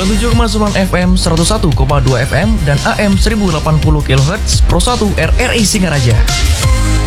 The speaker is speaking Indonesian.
97,9 FM, 101,2 FM, dan AM 1080 kHz Pro 1 RRI Singaraja.